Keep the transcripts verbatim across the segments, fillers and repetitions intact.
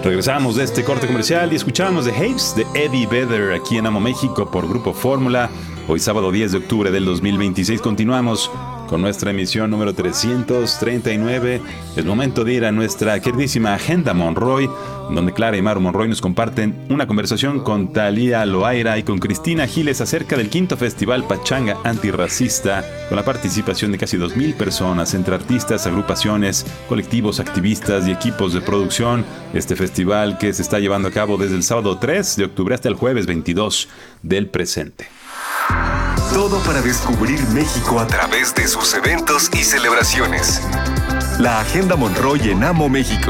Regresamos de este corte comercial y escuchamos The Haves de Eddie Vedder aquí en Amo México por Grupo Fórmula. Hoy sábado diez de octubre del dos mil veintiséis continuamos con nuestra emisión número trescientos treinta y nueve. Es momento de ir a nuestra queridísima Agenda Monroy, donde Clara y Maru Monroy nos comparten una conversación con Thalía Loaira y con Cristina Giles acerca del quinto Festival Pachanga Antirracista, con la participación de casi dos mil personas entre artistas, agrupaciones, colectivos, activistas y equipos de producción. Este festival que se está llevando a cabo desde el sábado tres de octubre hasta el jueves veintidós del presente. Todo para descubrir México a través de sus eventos y celebraciones. La Agenda Monroy en Amo México.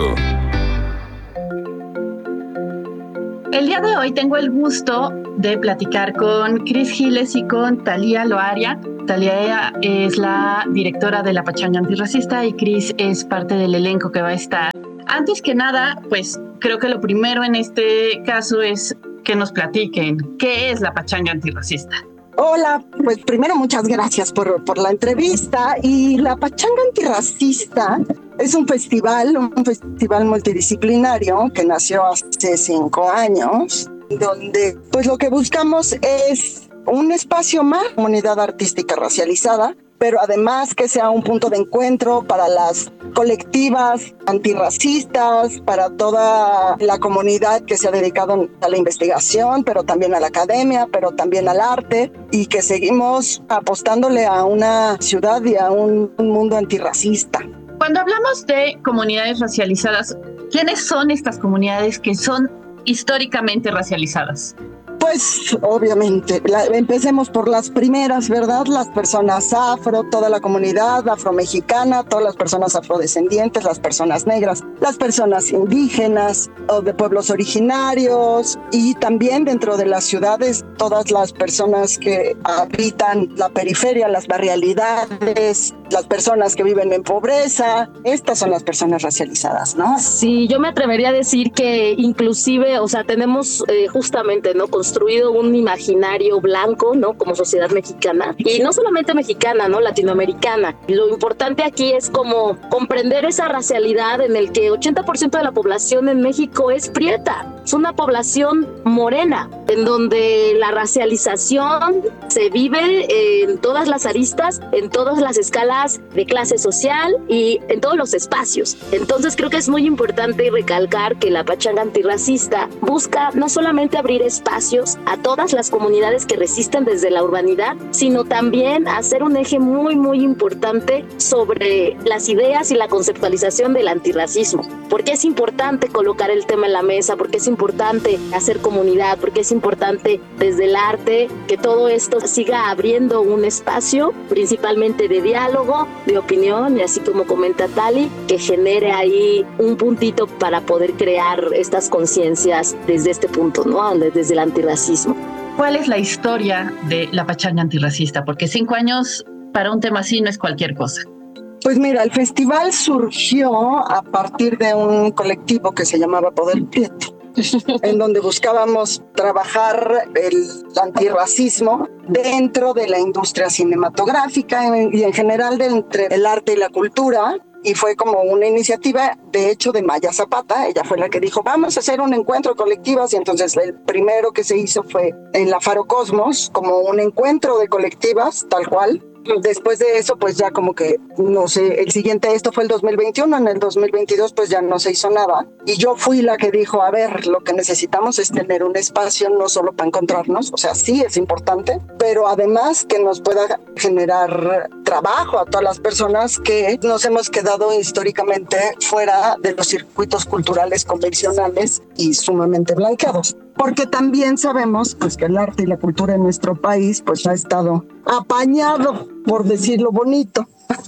El día de hoy tengo el gusto de platicar con Cris Giles y con Thalía Loaira. Thalía es la directora de la Pachanga Antirracista y Cris es parte del elenco que va a estar. Antes que nada, pues creo que lo primero en este caso es que nos platiquen qué es la Pachanga Antirracista. Hola, pues primero muchas gracias por, por la entrevista. Y la Pachanga Antirracista es un festival, un festival multidisciplinario que nació hace cinco años, donde pues lo que buscamos es un espacio más, comunidad artística racializada, pero además que sea un punto de encuentro para las colectivas antirracistas, para toda la comunidad que se ha dedicado a la investigación, pero también a la academia, pero también al arte, y que seguimos apostándole a una ciudad y a un, un mundo antirracista. Cuando hablamos de comunidades racializadas, ¿quiénes son estas comunidades que son históricamente racializadas? Pues obviamente, la, empecemos por las primeras, ¿verdad? Las personas afro, toda la comunidad afromexicana, todas las personas afrodescendientes, las personas negras, las personas indígenas o de pueblos originarios, y también dentro de las ciudades todas las personas que habitan la periferia, las barrialidades, las personas que viven en pobreza. Estas son las personas racializadas, ¿no? Sí, yo me atrevería a decir que inclusive, o sea, tenemos eh, justamente, ¿no?, construido un imaginario blanco, ¿no?, como sociedad mexicana, y no solamente mexicana, ¿no?, latinoamericana. Lo importante aquí es como comprender esa racialidad en el que ochenta por ciento de la población en México es prieta. Es una población morena, en donde la racialización se vive en todas las aristas, en todas las escalas de clase social y en todos los espacios. Entonces creo que es muy importante recalcar que la Pachanga Antirracista busca no solamente abrir espacios a todas las comunidades que resisten desde la urbanidad, sino también hacer un eje muy muy importante sobre las ideas y la conceptualización del antirracismo. Porque es importante colocar el tema en la mesa, porque es importante hacer comunidad, porque es importante desde el arte que todo esto siga abriendo un espacio principalmente de diálogo, de opinión, y así como comenta Tali, que genere ahí un puntito para poder crear estas conciencias desde este punto, ¿no?, desde el antirracismo. ¿Cuál es la historia de la Pachanga Antirracista? Porque cinco años para un tema así no es cualquier cosa. Pues mira, el festival surgió a partir de un colectivo que se llamaba Poder Prieto, en donde buscábamos trabajar el antirracismo dentro de la industria cinematográfica y en general de entre el arte y la cultura. Y fue como una iniciativa, de hecho, de Maya Zapata. Ella fue la que dijo, vamos a hacer un encuentro de colectivas. Y entonces el primero que se hizo fue en la Faro Cosmos, como un encuentro de colectivas, tal cual. Después de eso, pues ya como que, no sé, el siguiente, esto fue el dos mil veintiuno, en el dos mil veintidós pues ya no se hizo nada. Y yo fui la que dijo, a ver, lo que necesitamos es tener un espacio no solo para encontrarnos, o sea, sí es importante, pero además que nos pueda generar trabajo a todas las personas que nos hemos quedado históricamente fuera de los circuitos culturales convencionales y sumamente blanqueados. Porque también sabemos pues, que el arte y la cultura en nuestro país pues, ha estado apañado, por decirlo bonito,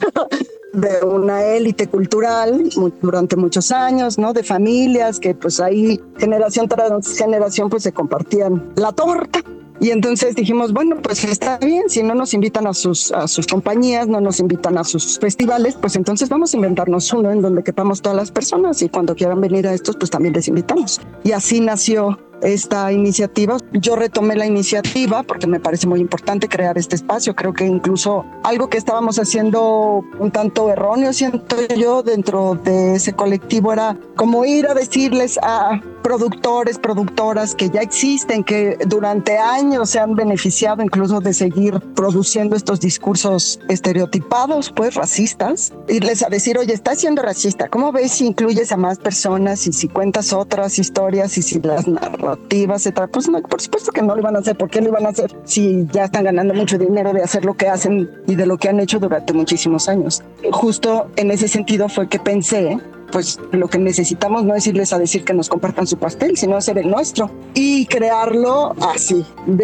de una élite cultural durante muchos años, ¿no? De familias que pues ahí generación tras generación pues se compartían la torta. Y entonces dijimos, bueno, pues está bien, si no nos invitan a sus, a sus compañías, no nos invitan a sus festivales, pues entonces vamos a inventarnos uno en donde quepamos todas las personas y cuando quieran venir a estos, pues también les invitamos. Y así nació esta iniciativa. Yo retomé la iniciativa porque me parece muy importante crear este espacio. Creo que incluso algo que estábamos haciendo un tanto erróneo, siento yo, dentro de ese colectivo era como ir a decirles a productores, productoras que ya existen, que durante años se han beneficiado incluso de seguir produciendo estos discursos estereotipados, pues racistas, irles a decir, oye, estás siendo racista, ¿cómo ves si incluyes a más personas y si cuentas otras historias y si las narrativas, etcétera? Pues no, por supuesto que no lo iban a hacer. ¿Por qué lo iban a hacer si ya están ganando mucho dinero de hacer lo que hacen y de lo que han hecho durante muchísimos años? Justo en ese sentido fue que pensé, pues lo que necesitamos no es irles a decir que nos compartan su pastel, sino hacer el nuestro y crearlo así,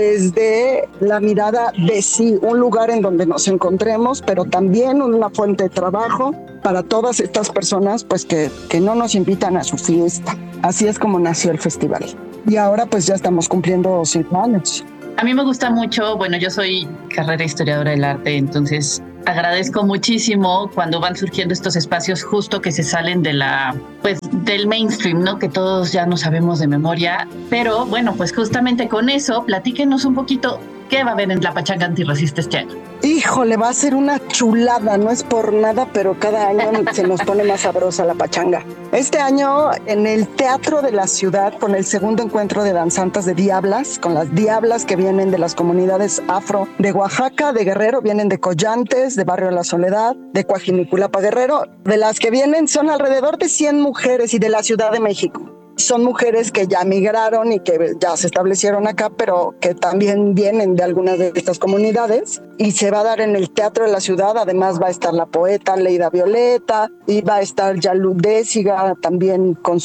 desde la mirada de sí, un lugar en donde nos encontremos, pero también una fuente de trabajo para todas estas personas pues que, que no nos invitan a su fiesta. Así es como nació el festival. Y ahora pues ya estamos cumpliendo cinco años. A mí me gusta mucho, bueno, yo soy carrera historiadora del arte, entonces agradezco muchísimo cuando van surgiendo estos espacios justo que se salen de la, pues, del mainstream, ¿no? Que todos ya no sabemos de memoria. Pero bueno, pues justamente con eso, platíquenos un poquito qué va a haber en la Pachanga Antirracista este año. Híjole, va a ser una chulada, no es por nada, pero cada año se nos pone más sabrosa la pachanga. Este año en el Teatro de la Ciudad, con el segundo encuentro de danzantas de Diablas, con las Diablas que vienen de las comunidades afro de Oaxaca, de Guerrero, vienen de Collantes, de Barrio La Soledad, de Coajiniculapa, Guerrero. De las que vienen son alrededor de cien mujeres y de la Ciudad de México. Son mujeres que ya migraron y que ya se establecieron acá, pero que también vienen de algunas de estas comunidades. Y se va a dar en el Teatro de la Ciudad. Además va a estar la poeta Leida Violeta y va a estar Yalu Déciga también con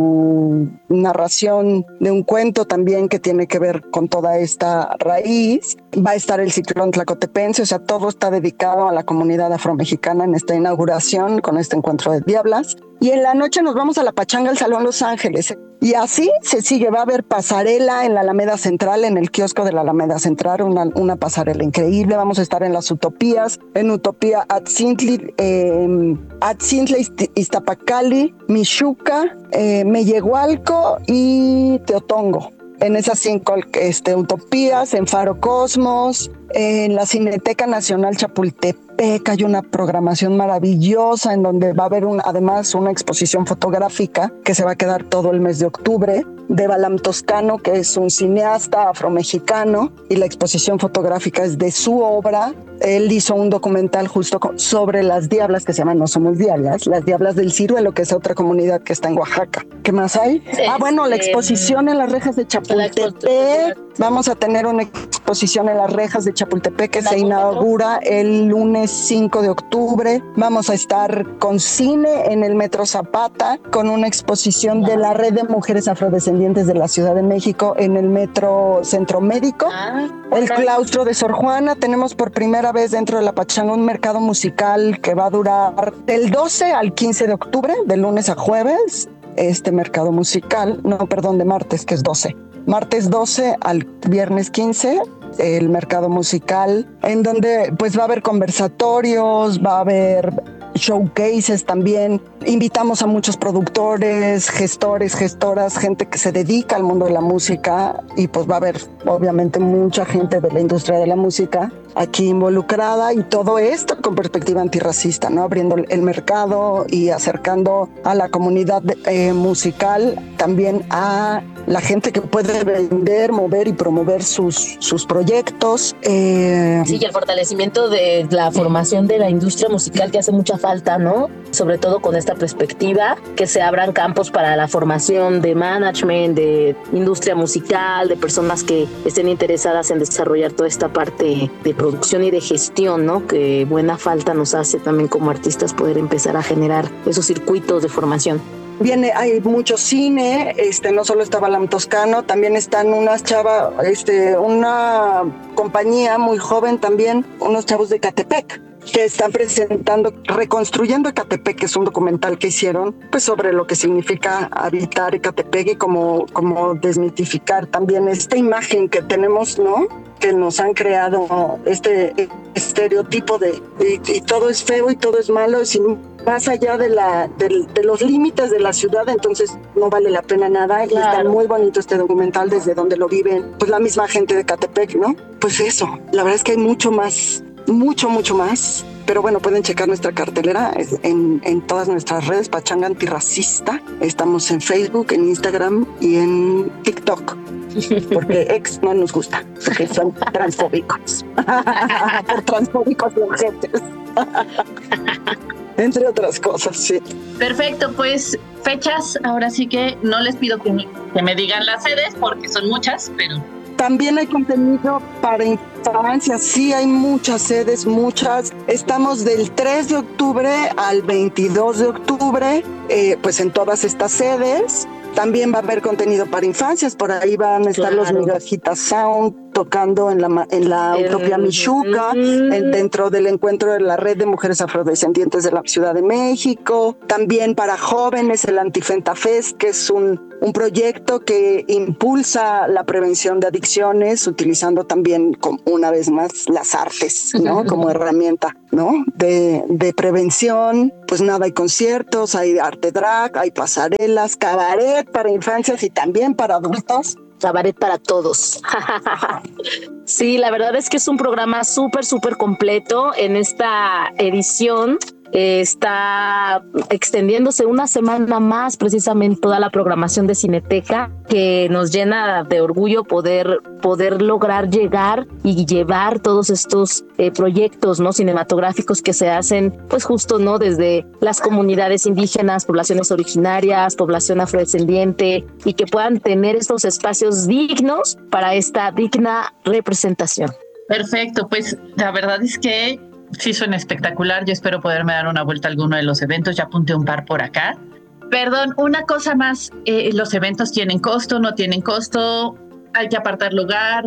su narración de un cuento también que tiene que ver con toda esta raíz. Va a estar el Ciclón Tlacotepense, o sea, todo está dedicado a la comunidad afromexicana en esta inauguración con este encuentro de Diablas. Y en la noche nos vamos a la pachanga al Salón Los Ángeles. Y así se sigue, va a haber pasarela en la Alameda Central, en el kiosco de la Alameda Central, una, una pasarela increíble. Vamos a estar en las Utopías, en Utopía Atzintli, eh, Atzintli, Iztapacali, Michuca, eh, Mellehualco y Teotongo. En esas cinco este, utopías, en Faro Cosmos, en la Cineteca Nacional Chapultepec hay una programación maravillosa en donde va a haber un, además una exposición fotográfica que se va a quedar todo el mes de octubre de Balam Toscano, que es un cineasta afromexicano, y la exposición fotográfica es de su obra. Él hizo un documental justo sobre las diablas que se llaman No Somos Diablas, las Diablas del Ciruelo, que es otra comunidad que está en Oaxaca. ¿Qué más hay? Sí, ah, bueno, la exposición en las rejas de Chapultepec. Vamos a tener una exposición en las rejas de Chapultepec que se inaugura el lunes cinco de octubre. Vamos a estar con cine en el Metro Zapata, con una exposición de la Red de Mujeres Afrodescendientes de la Ciudad de México en el Metro Centro Médico. El claustro de Sor Juana. Tenemos por primera vez dentro de la pachanga un mercado musical que va a durar del doce al quince de octubre, de lunes a jueves. Este mercado musical, no, perdón, de martes, que es doce. Martes doce al viernes quince, el mercado musical, en donde pues va a haber conversatorios, va a haber showcases también. Invitamos a muchos productores, gestores, gestoras, gente que se dedica al mundo de la música, y pues va a haber obviamente mucha gente de la industria de la música aquí involucrada, y todo esto con perspectiva antirracista, ¿no? Abriendo el mercado y acercando a la comunidad eh, musical también a la gente que puede vender, mover y promover sus, sus proyectos. Eh... Sí, y el fortalecimiento de la formación de la industria musical, que hace mucha falta, ¿no? Sobre todo con esta perspectiva, que se abran campos para la formación de management, de industria musical, de personas que estén interesadas en desarrollar toda esta parte de producción y de gestión, ¿no? Que buena falta nos hace también como artistas poder empezar a generar esos circuitos de formación. Viene, hay mucho cine, este, no solo está Balam Toscano, también están unas chavas, este, una compañía muy joven también, unos chavos de Ecatepec, que están presentando Reconstruyendo Ecatepec, que es un documental que hicieron pues sobre lo que significa habitar Ecatepec y como, como desmitificar también esta imagen que tenemos, ¿no? Que nos han creado este estereotipo de y, y todo es feo y todo es malo, sin más allá de, la, de, de los límites de la ciudad, entonces no vale la pena nada. Claro. Y está muy bonito este documental desde donde lo viven, pues la misma gente de Catepec, ¿no? Pues eso, la verdad es que hay mucho más, mucho, mucho más. Pero bueno, pueden checar nuestra cartelera en, en todas nuestras redes, Pachanga Antirracista. Estamos en Facebook, en Instagram y en TikTok. Porque ex no nos gusta, porque son transfóbicos. Por transfóbicos y urgentes. Entre otras cosas, sí. Perfecto, pues fechas, ahora sí que no les pido que me, que me digan las sedes porque son muchas, pero... También hay contenido para infancia, sí hay muchas sedes, muchas. Estamos del tres de octubre al veintidós de octubre, eh, pues en todas estas sedes. También va a haber contenido para infancias, por ahí van a estar claro. los Migajitas Sound tocando en la, en la Utopía Michuca, en, dentro del encuentro de la Red de Mujeres Afrodescendientes de la Ciudad de México. También para jóvenes el Antifenta Fest, que es un, un proyecto que impulsa la prevención de adicciones, utilizando también, una vez más, las artes, ¿no? Como herramienta, ¿no? De, de prevención. Pues nada, hay conciertos, hay arte drag, hay pasarelas, cabaret para infancias y también para adultos. Cabaret para todos. Sí, la verdad es que es un programa súper, súper completo. En esta edición eh, está extendiéndose una semana más precisamente toda la programación de Cineteca, que nos llena de orgullo poder, poder lograr llegar y llevar todos estos eh, proyectos, ¿no? cinematográficos que se hacen pues justo, ¿no? desde las comunidades indígenas, poblaciones originarias, población afrodescendiente, y que puedan tener estos espacios dignos para esta digna representación. Perfecto, pues la verdad es que sí suena espectacular. Yo espero poderme dar una vuelta a alguno de los eventos. Ya apunté un par por acá. Perdón, una cosa más. Eh, ¿Los eventos tienen costo? ¿No tienen costo? ¿Hay que apartar lugar?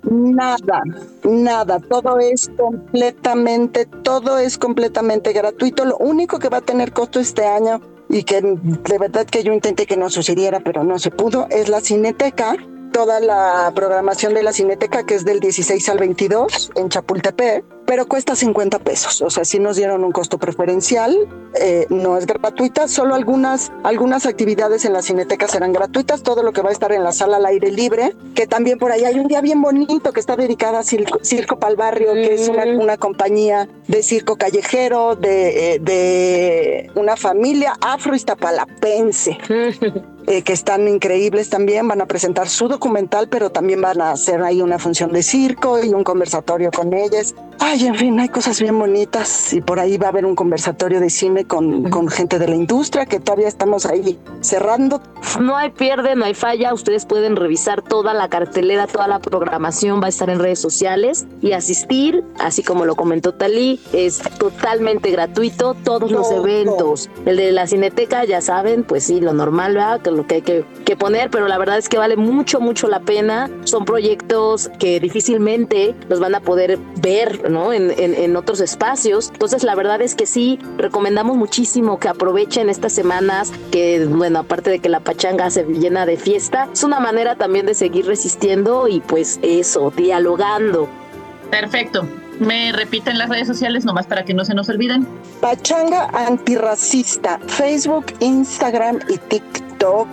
Nada, nada. Todo es completamente, todo es completamente gratuito. Lo único que va a tener costo este año, y que de verdad que yo intenté que no sucediera, pero no se pudo, es la Cineteca. Toda la programación de la Cineteca, que es del dieciséis al veintidós en Chapultepec, pero cuesta cincuenta pesos. O sea, sí nos dieron un costo preferencial, eh, no es gratuita, solo algunas, algunas actividades en la Cineteca serán gratuitas, todo lo que va a estar en la sala al aire libre, que también por ahí hay un día bien bonito que está dedicado a Circo, Circo Pal Barrio, que es una, una compañía de circo callejero de, de una familia afro-iztapalapense. Eh, que están increíbles también, van a presentar su documental, pero también van a hacer ahí una función de circo y un conversatorio con ellas. Ay, en fin, hay cosas bien bonitas, y por ahí va a haber un conversatorio de cine con, con gente de la industria, que todavía estamos ahí cerrando. No hay pierde, no hay falla. Ustedes pueden revisar toda la cartelera, toda la programación va a estar en redes sociales, y asistir, así como lo comentó Talí, es totalmente gratuito. Todos no, los eventos, no. El de la Cineteca, ya saben, pues sí, lo normal, ¿verdad? Que lo que hay que, que poner, pero la verdad es que vale mucho, mucho la pena. Son proyectos que difícilmente los van a poder ver, ¿no? En, en, en otros espacios. Entonces, la verdad es que sí, recomendamos muchísimo que aprovechen estas semanas, que, bueno, aparte de que la pachanga se llena de fiesta, es una manera también de seguir resistiendo y, pues, eso, dialogando. Perfecto. ¿Me repiten las redes sociales nomás para que no se nos olviden? Pachanga Antirracista, Facebook, Instagram y TikTok.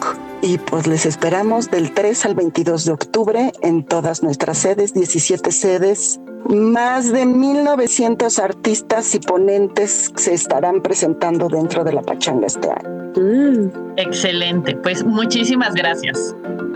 Y pues les esperamos del tres al veintidós de octubre en todas nuestras sedes, diecisiete sedes. Más de mil novecientos artistas y ponentes se estarán presentando dentro de la pachanga este año. Mm. Excelente, pues muchísimas gracias.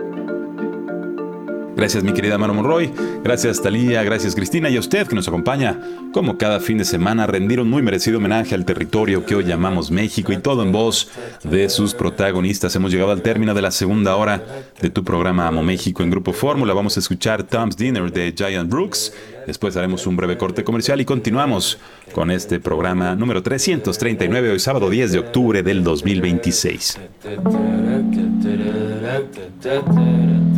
Gracias, mi querida Mano Monroy. Gracias, Talía. Gracias, Cristina. Y a usted que nos acompaña, como cada fin de semana, a rendir un muy merecido homenaje al territorio que hoy llamamos México, y todo en voz de sus protagonistas. Hemos llegado al término de la segunda hora de tu programa Amo México en Grupo Fórmula. Vamos a escuchar Tom's Dinner de Giant Brooks. Después haremos un breve corte comercial y continuamos con este programa número trescientos treinta y nueve, hoy sábado diez de octubre del dos mil veintiséis.